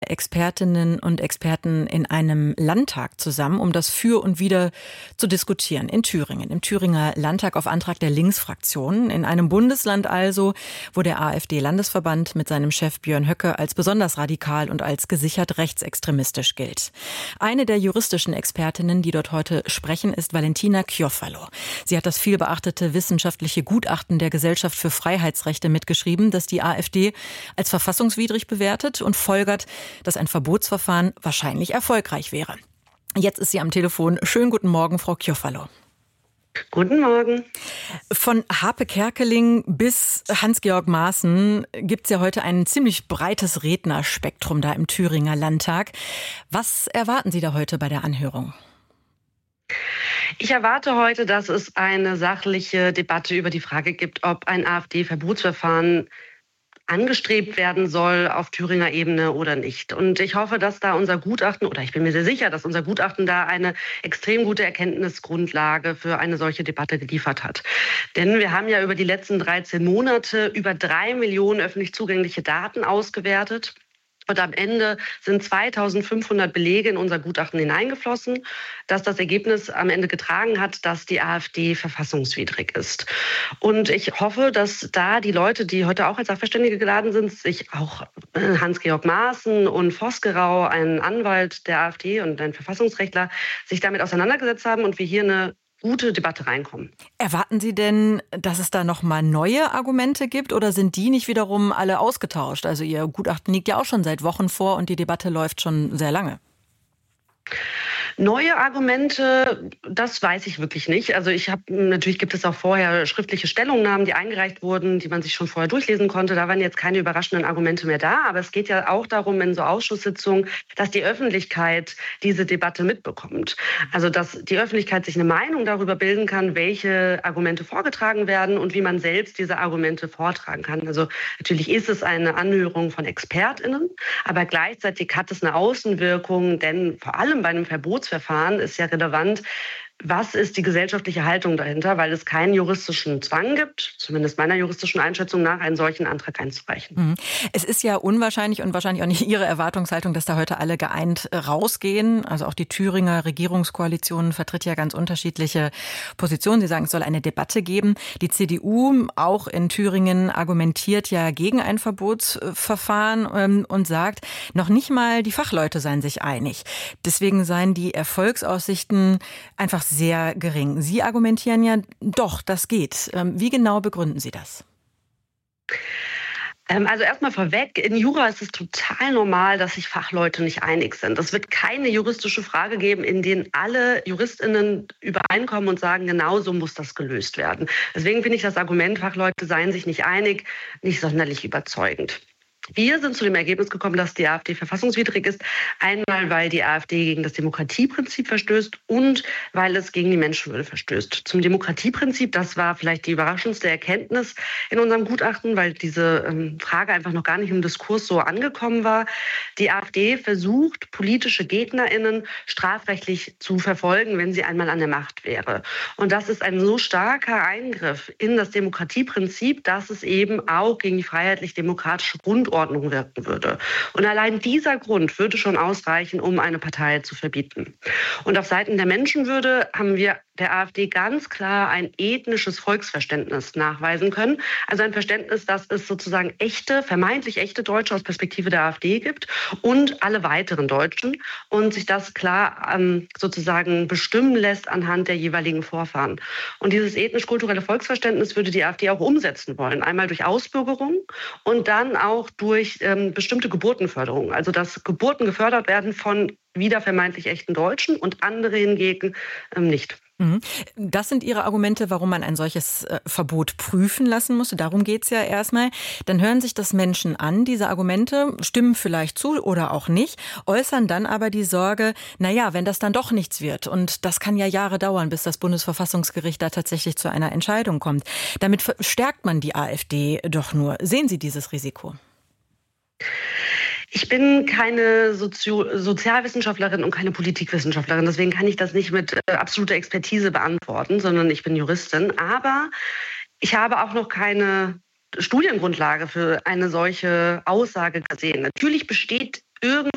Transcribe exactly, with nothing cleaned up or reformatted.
Expertinnen und Experten in einem Landtag zusammen, um das Für und Wider zu diskutieren. In Thüringen, im Thüringer Landtag auf Antrag der Linksfraktion. In einem Bundesland also, wo der AfD-Landesverband mit seinem Chef Björn Höcke als besonders radikal und als gesichert rechtsextremistisch gilt. Eine der juristischen Expertinnen, die dort heute sprechen, ist Valentina Chiofalo. Sie hat das vielbeachtete wissenschaftliche Gutachten der Gesellschaft für Freiheitsrechte mitgeschrieben, das die AfD als verfassungswidrig bewertet und folgert, dass ein Verbotsverfahren wahrscheinlich erfolgreich wäre. Jetzt ist sie am Telefon. Schönen guten Morgen, Frau Chiofalo. Guten Morgen. Von Harpe Kerkeling bis Hans-Georg Maaßen gibt es ja heute ein ziemlich breites Rednerspektrum da im Thüringer Landtag. Was erwarten Sie da heute bei der Anhörung? Ich erwarte heute, dass es eine sachliche Debatte über die Frage gibt, ob ein AfD-Verbotsverfahren angestrebt werden soll auf Thüringer Ebene oder nicht. Und ich hoffe, dass da unser Gutachten, oder ich bin mir sehr sicher, dass unser Gutachten da eine extrem gute Erkenntnisgrundlage für eine solche Debatte geliefert hat. Denn wir haben ja über die letzten dreizehn Monate über drei Millionen öffentlich zugängliche Daten ausgewertet. Und am Ende sind zweitausendfünfhundert Belege in unser Gutachten hineingeflossen, dass das Ergebnis am Ende getragen hat, dass die AfD verfassungswidrig ist. Und ich hoffe, dass da die Leute, die heute auch als Sachverständige geladen sind, sich auch Hans-Georg Maaßen und Vosgerau, ein Anwalt der AfD und ein Verfassungsrechtler, sich damit auseinandergesetzt haben und wir hier eine gute Debatte reinkommen. Erwarten Sie denn, dass es da noch mal neue Argumente gibt oder sind die nicht wiederum alle ausgetauscht? Also Ihr Gutachten liegt ja auch schon seit Wochen vor und die Debatte läuft schon sehr lange. Neue Argumente, das weiß ich wirklich nicht. Also ich habe, natürlich gibt es auch vorher schriftliche Stellungnahmen, die eingereicht wurden, die man sich schon vorher durchlesen konnte. Da waren jetzt keine überraschenden Argumente mehr da. Aber es geht ja auch darum in so Ausschusssitzungen, dass die Öffentlichkeit diese Debatte mitbekommt. Also dass die Öffentlichkeit sich eine Meinung darüber bilden kann, welche Argumente vorgetragen werden und wie man selbst diese Argumente vortragen kann. Also natürlich ist es eine Anhörung von ExpertInnen, aber gleichzeitig hat es eine Außenwirkung, denn vor allem bei einem Verbotsverfahren ist ja relevant, was ist die gesellschaftliche Haltung dahinter, weil es keinen juristischen Zwang gibt, zumindest meiner juristischen Einschätzung nach, einen solchen Antrag einzureichen. Es ist ja unwahrscheinlich und wahrscheinlich auch nicht Ihre Erwartungshaltung, dass da heute alle geeint rausgehen. Also auch die Thüringer Regierungskoalition vertritt ja ganz unterschiedliche Positionen. Sie sagen, es soll eine Debatte geben. Die C D U, auch in Thüringen, argumentiert ja gegen ein Verbotsverfahren und sagt, noch nicht mal die Fachleute seien sich einig. Deswegen seien die Erfolgsaussichten einfach sehr gering. Sie argumentieren ja, doch, das geht. Wie genau begründen Sie das? Also erstmal vorweg, in Jura ist es total normal, dass sich Fachleute nicht einig sind. Es wird keine juristische Frage geben, in denen alle JuristInnen übereinkommen und sagen, genau so muss das gelöst werden. Deswegen finde ich das Argument, Fachleute seien sich nicht einig, nicht sonderlich überzeugend. Wir sind zu dem Ergebnis gekommen, dass die AfD verfassungswidrig ist. Einmal, weil die AfD gegen das Demokratieprinzip verstößt und weil es gegen die Menschenwürde verstößt. Zum Demokratieprinzip, das war vielleicht die überraschendste Erkenntnis in unserem Gutachten, weil diese ähm, Frage einfach noch gar nicht im Diskurs so angekommen war. Die AfD versucht, politische GegnerInnen strafrechtlich zu verfolgen, wenn sie einmal an der Macht wäre. Und das ist ein so starker Eingriff in das Demokratieprinzip, dass es eben auch gegen die freiheitlich-demokratische Grundordnung wirken würde. Und allein dieser Grund würde schon ausreichen, um eine Partei zu verbieten. Und auf Seiten der Menschenwürde haben wir der AfD ganz klar ein ethnisches Volksverständnis nachweisen können. Also ein Verständnis, dass es sozusagen echte, vermeintlich echte Deutsche aus Perspektive der AfD gibt und alle weiteren Deutschen und sich das klar ähm, sozusagen bestimmen lässt anhand der jeweiligen Vorfahren. Und dieses ethnisch-kulturelle Volksverständnis würde die AfD auch umsetzen wollen. Einmal durch Ausbürgerung und dann auch durch ähm, bestimmte Geburtenförderung. Also dass Geburten gefördert werden von wieder vermeintlich echten Deutschen und andere hingegen ähm, nicht. Das sind Ihre Argumente, warum man ein solches Verbot prüfen lassen muss. Darum geht es ja erstmal. Dann hören sich das Menschen an. Diese Argumente stimmen vielleicht zu oder auch nicht, äußern dann aber die Sorge, naja, wenn das dann doch nichts wird. Und das kann ja Jahre dauern, bis das Bundesverfassungsgericht da tatsächlich zu einer Entscheidung kommt. Damit stärkt man die AfD doch nur. Sehen Sie dieses Risiko? Ich bin keine Sozio- Sozialwissenschaftlerin und keine Politikwissenschaftlerin. Deswegen kann ich das nicht mit äh, absoluter Expertise beantworten, sondern ich bin Juristin. Aber ich habe auch noch keine Studiengrundlage für eine solche Aussage gesehen. Natürlich besteht irgendwo